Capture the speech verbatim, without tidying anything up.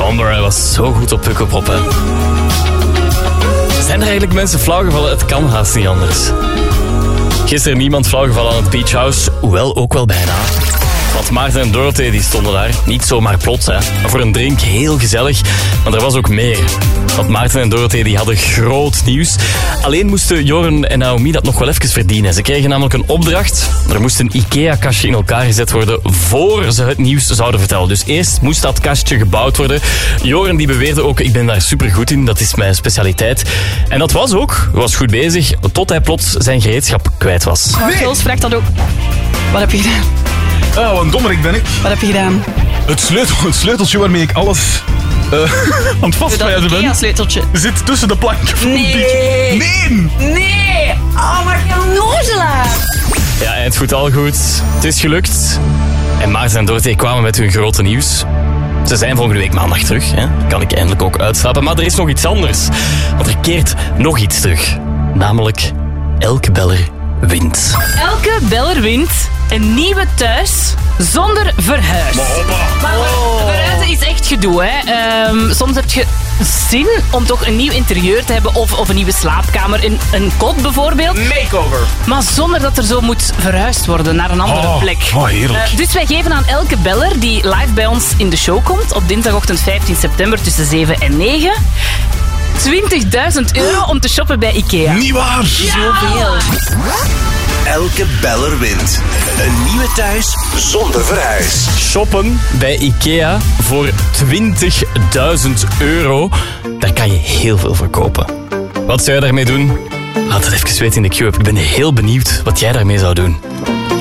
Somber, hij was zo goed op Pukkelpop, hè. Zijn er eigenlijk mensen flauwgevallen? Het kan haast niet anders. Gisteren niemand flauwgevallen aan het Beach House, hoewel ook wel bijna. Want Maarten en Dorothee die stonden daar, niet zomaar plots, hè. Voor een drink, heel gezellig, maar er was ook meer. Want Maarten en Dorothee die hadden groot nieuws. Alleen moesten Joren en Naomi dat nog wel even verdienen. Ze kregen namelijk een opdracht. Er moest een IKEA-kastje in elkaar gezet worden voor ze het nieuws zouden vertellen. Dus eerst moest dat kastje gebouwd worden. Joren die beweerde ook, ik ben daar supergoed in, dat is mijn specialiteit. En dat was ook, was goed bezig, tot hij plots zijn gereedschap kwijt was. Nee. Jules vraagt dat ook. Wat heb je gedaan? Oh, wat een dommerik ben ik. Wat heb je gedaan? Het, sleutel, het sleuteltje waarmee ik alles uh, aan het vastwijzen ben, sleuteltje zit tussen de planken van Nee. dit. Nee! Nee! Oh, maar je onnozelaar! Ja, eindgoed al goed. Het is gelukt. En Maarten en Dorothee kwamen met hun grote nieuws. Ze zijn volgende week maandag terug. Hè? Kan ik eindelijk ook uitslapen. Maar er is nog iets anders. Want er keert nog iets terug. Namelijk, elke beller wint. Elke beller wint een nieuwe thuis zonder verhuis. Maar Oh. verhuizen is echt gedoe, hè. Um, soms heb je zin om toch een nieuw interieur te hebben of, of een nieuwe slaapkamer, een, een kot bijvoorbeeld. Makeover. Maar zonder dat er zo moet verhuisd worden naar een andere Oh, plek. oh, heerlijk. Uh, dus wij geven aan elke beller die live bij ons in de show komt op dinsdagochtend vijftien september tussen zeven en negen twintigduizend euro om te shoppen bij IKEA. Niet waar. Zoveel. Elke beller wint. Een nieuwe thuis zonder verhuis. Shoppen bij IKEA voor twintigduizend euro. Daar kan je heel veel voor kopen. Wat zou je daarmee doen? Laat het even weten in de Q-up. Ik ben heel benieuwd wat jij daarmee zou doen.